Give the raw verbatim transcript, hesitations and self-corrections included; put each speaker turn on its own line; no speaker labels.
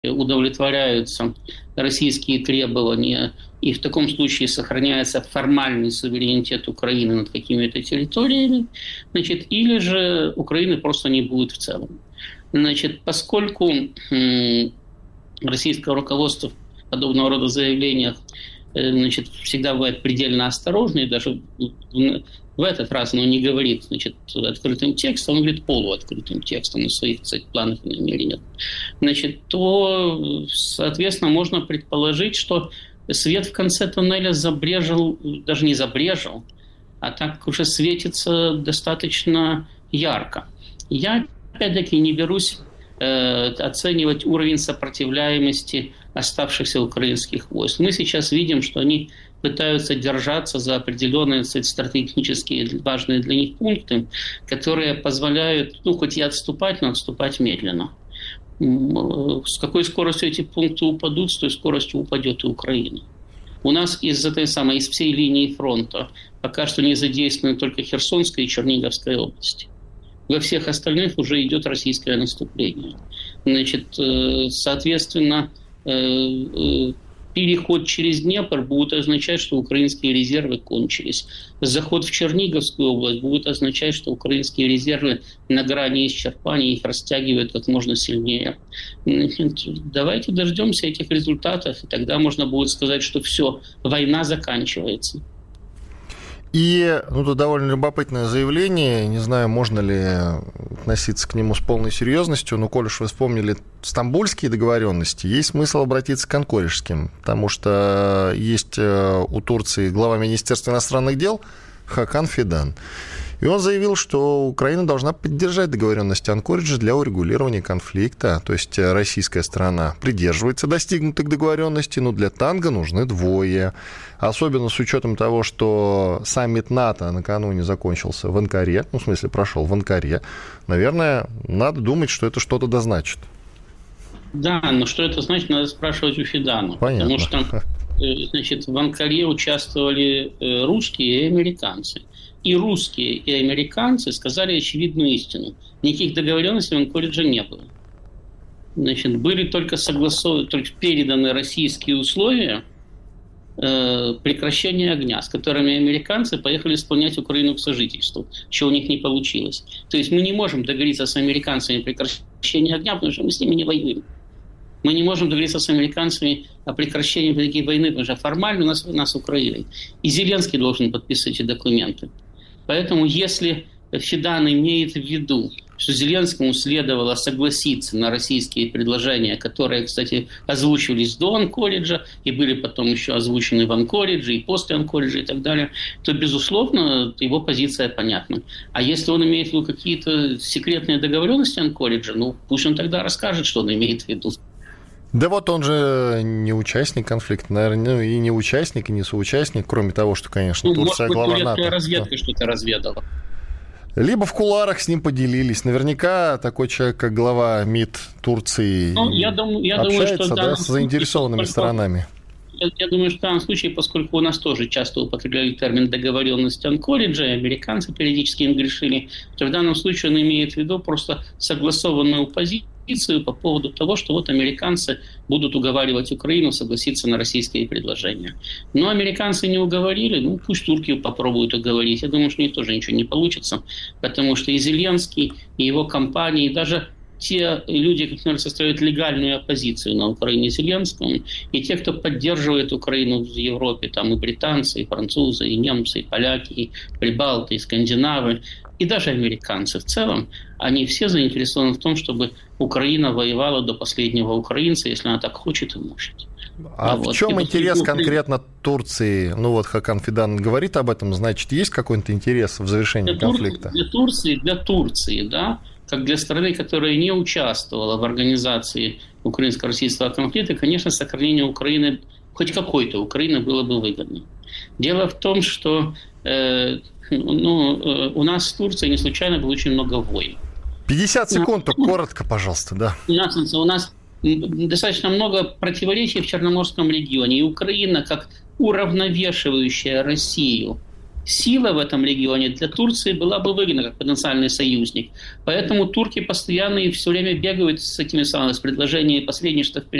удовлетворяются российские требования, и в таком случае сохраняется формальный суверенитет Украины над какими-то территориями, значит, или же Украины просто не будет в целом. Значит, поскольку м- российское руководство в подобного рода заявлениях э, значит, всегда бывает предельно осторожно, и даже в, в этот раз оно не говорит, значит, открытым текстом, он говорит полуоткрытым текстом о своих, кстати, планах и намерениях, значит, то, соответственно, можно предположить, что свет в конце туннеля забрежил, даже не забрежил, а так уже светится достаточно ярко. Я, опять-таки, не берусь э, оценивать уровень сопротивляемости оставшихся украинских войск. Мы сейчас видим, что они пытаются держаться за определенные, кстати, стратегические важные для них пункты, которые позволяют, ну, хоть и отступать, но отступать медленно. С какой скоростью эти пункты упадут, с той скоростью упадет и Украина. У нас из этой самой, из всей линии фронта пока что не задействованы только Херсонская и Черниговская области. Во всех остальных уже идет российское наступление. Значит, соответственно, переход через Днепр будет означать, что украинские резервы кончились. Заход в Черниговскую область будет означать, что украинские резервы на грани исчерпания, их растягивают как можно сильнее. Давайте дождемся этих результатов, и тогда можно будет сказать, что все, война заканчивается.
И, ну, тут довольно любопытное заявление, не знаю, можно ли относиться к нему с полной серьезностью, но, коль уж вы вспомнили стамбульские договоренности, есть смысл обратиться к анкориджским, потому что есть у Турции глава Министерства иностранных дел Хакан Фидан. И он заявил, что Украина должна поддержать договоренности Анкориджа для урегулирования конфликта. То есть российская сторона придерживается достигнутых договоренностей, но для танго нужны двое. Особенно с учетом того, что саммит НАТО накануне закончился в Анкаре, ну, в смысле, прошел в Анкаре. Наверное, надо думать, что это что-то дозначит.
Да, но что это значит, надо спрашивать у Фидана.
Понятно.
Потому что, значит, в Анкаре участвовали русские и американцы. И русские, и американцы сказали очевидную истину. Никаких договоренностей в Анкоридже не было. Значит, были только согласованы, только переданы российские условия э, прекращения огня, с которыми американцы поехали исполнять Украину к сожительству, чего у них не получилось. То есть мы не можем договориться с американцами о прекращении огня, потому что мы с ними не воюем. Мы не можем договориться с американцами о прекращении такой войны, потому что формально у нас война с Украиной. И Зеленский должен подписать эти документы. Поэтому, если Фидан имеет в виду, что Зеленскому следовало согласиться на российские предложения, которые, кстати, озвучивались до Анкориджа и были потом еще озвучены в Анкоридже и после Анкориджа и так далее, то, безусловно, его позиция понятна. А если он имеет в виду какие-то секретные договоренности Анкориджа, ну, пусть он тогда расскажет, что он имеет в виду.
Да вот он же не участник конфликта, наверное, ну и не участник, и не соучастник, кроме того, что, конечно, ну, Турция
может быть,
глава НАТО.
Разведка что-то разведала.
Либо в кулуарах с ним поделились. Наверняка такой человек, как глава МИД Турции, ну, я думаю, я общается думаю, что да, с заинтересованными поскольку, сторонами.
Я, я думаю, что в данном случае, поскольку у нас тоже часто употребляли термин договоренность Анкориджа, и американцы периодически им грешили, то в данном случае он имеет в виду просто согласованную позицию по поводу того, что вот американцы будут уговаривать Украину согласиться на российские предложения. Но американцы не уговорили, ну пусть турки попробуют уговорить. Я думаю, что у них тоже ничего не получится, потому что и Зеленский, и его компания, и даже те люди, которые составляют легальную оппозицию на Украине Зеленскому, и те, кто поддерживает Украину в Европе, там и британцы, и французы, и немцы, и поляки, и прибалты, и скандинавы, и даже американцы в целом, они все заинтересованы в том, чтобы Украина воевала до последнего украинца, если она так хочет и может.
А, а в вот. чем и интерес после... конкретно Турции? Ну вот Хакан Фидан говорит об этом, значит, есть какой-то интерес в завершении
для
конфликта?
Тур... Для Турции, для Турции, да, как для страны, которая не участвовала в организации украинско-российского конфликта, конечно, сохранение Украины, хоть какой-то Украины, было бы выгодно. Дело в том, что э, ну, э, у нас с Турцией не случайно было очень много войн.
пятьдесят секунд, только коротко, пожалуйста, да.
У нас, у нас достаточно много противоречий в Черноморском регионе. И Украина, как уравновешивающая Россию сила в этом регионе для Турции была бы выгодна как потенциальный союзник. Поэтому турки постоянно и все время бегают с этими самыми с предложениями последних, что